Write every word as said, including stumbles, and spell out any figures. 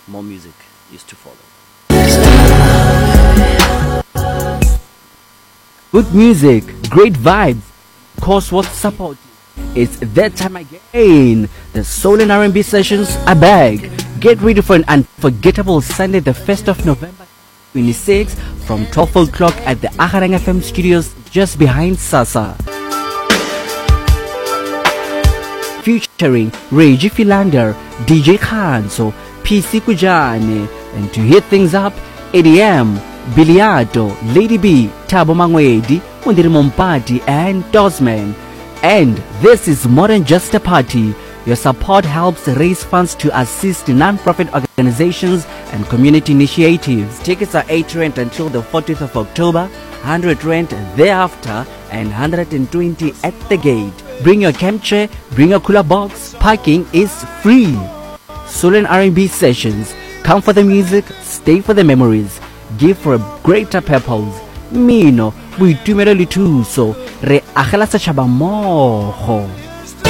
more music is to follow. Good music, great vibes, cause what support. It's that time again. The Soul and R and B sessions are back. Get ready for an unforgettable Sunday, the first of November twenty-sixth, from twelve o'clock at the Agarang F M studios just behind Sasa. Featuring Reggie Philander, D J Khanso, P C Kujane, and to hit things up, A D M, Biliato, Lady B, Tabo Mangwedi, Mundiri Mompati, and Dosman. And this is more than just a party. Your support helps raise funds to assist non-profit organizations and community initiatives. Tickets are eight rand until the fourteenth of October, one hundred rand thereafter, and one hundred twenty at the gate. Bring your camp chair, bring a cooler box. Parking is free. Soul and R and B sessions. Come for the music, stay for the memories. Give for a greater purpose. Mino, we do merely too, so re agela sa chaba moho.